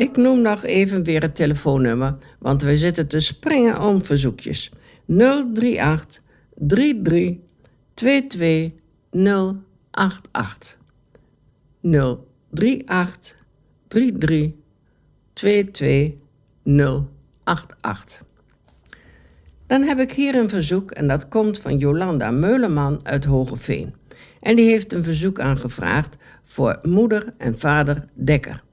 Ik noem nog even weer het telefoonnummer, want we zitten te springen om verzoekjes. 038 33 22 088. 038 33 22 088. Dan heb ik hier een verzoek en dat komt van Jolanda Meuleman uit Hogeveen. En die heeft een verzoek aangevraagd voor moeder en vader Dekker.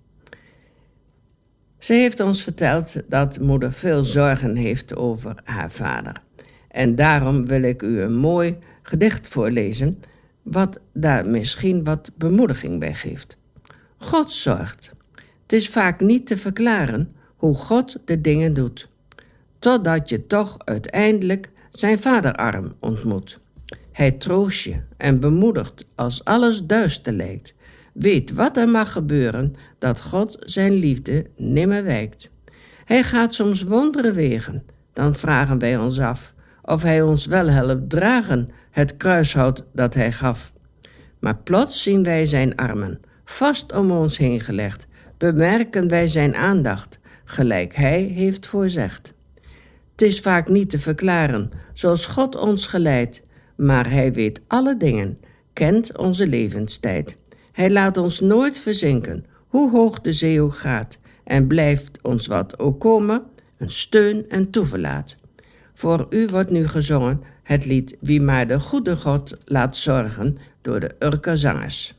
Ze heeft ons verteld dat moeder veel zorgen heeft over haar vader. En daarom wil ik u een mooi gedicht voorlezen, wat daar misschien wat bemoediging bij geeft. God zorgt. Het is vaak niet te verklaren hoe God de dingen doet, totdat je toch uiteindelijk zijn vaderarm ontmoet. Hij troost je en bemoedigt als alles duister lijkt. Weet wat er mag gebeuren, dat God zijn liefde nimmer wijkt. Hij gaat soms wonderen wegen, dan vragen wij ons af of hij ons wel helpt dragen, het kruishout dat hij gaf. Maar plots zien wij zijn armen, vast om ons heen gelegd, bemerken wij zijn aandacht, gelijk hij heeft voorzegd. Het is vaak niet te verklaren, zoals God ons geleidt, maar hij weet alle dingen, kent onze levenstijd. Hij laat ons nooit verzinken, hoe hoog de zee ook gaat, en blijft ons wat ook komen, een steun en toeverlaat. Voor u wordt nu gezongen het lied Wie maar de goede God laat zorgen door de Urker Zangers.